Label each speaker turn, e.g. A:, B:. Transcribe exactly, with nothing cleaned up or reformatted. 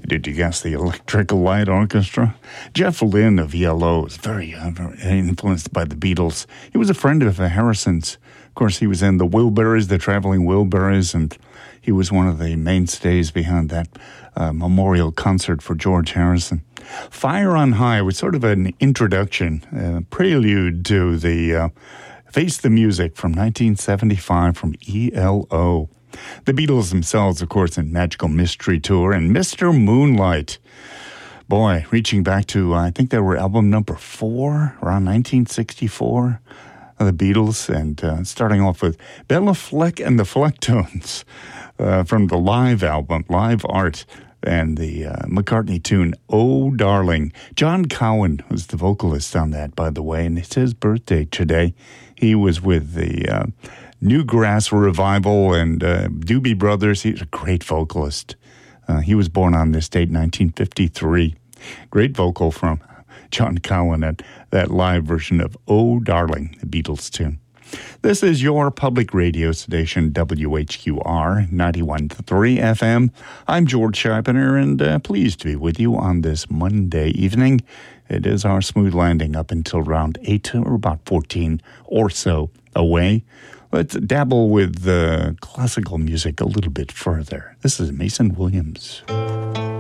A: Did you guess the Electric Light Orchestra? Jeff Lynne of Yellow is very, uh, very influenced by the Beatles. He was a friend of uh, Harrison's. Of course, he was in the Wilburys, the Traveling Wilburys, and he was one of the mainstays behind that uh, memorial concert for George Harrison. Fire on High was sort of an introduction, uh, prelude to the uh, Face the Music from nineteen seventy-five from E L O. The Beatles themselves, of course, in Magical Mystery Tour, and Mister Moonlight. Boy, reaching back to, uh, I think they were album number four, around nineteen sixty-four, uh, the Beatles, and uh, starting off with Bella Fleck and the Flecktones uh, from the live album, Live Art, and the uh, McCartney tune, Oh Darling. John Cowan was the vocalist on that, by the way, and it's his birthday today. He was with the uh, Newgrass Revival and uh, Doobie Brothers. He's a great vocalist. Uh, he was born on this date, nineteen fifty-three. Great vocal from John Cowan at that live version of Oh Darling, the Beatles tune. This is your public radio station, W H Q R, ninety-one point three F M. I'm George Scheibner, and uh, pleased to be with you on this Monday evening. It is our smooth landing up until around eight, or about fourteen or so away. Let's dabble with uh, classical music a little bit further. This is Mason Williams.